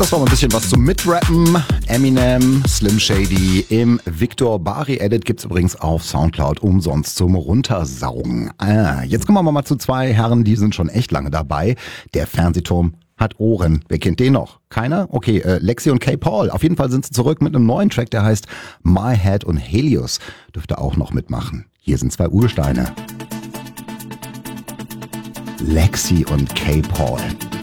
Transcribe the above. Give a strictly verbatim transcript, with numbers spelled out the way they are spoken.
Das war mal ein bisschen was zum Mitrappen. Eminem, Slim Shady im Victor Bari Edit gibt's übrigens auf Soundcloud umsonst zum Runtersaugen. Ah, jetzt kommen wir mal zu zwei Herren, die sind schon echt lange dabei. Der Fernsehturm hat Ohren. Wer kennt den noch? Keiner? Okay, äh, Lexi und K. Paul. Auf jeden Fall sind sie zurück mit einem neuen Track, der heißt My Head und Helios. Dürfte auch noch mitmachen. Hier sind zwei Ursteine. Lexi und K. Paul.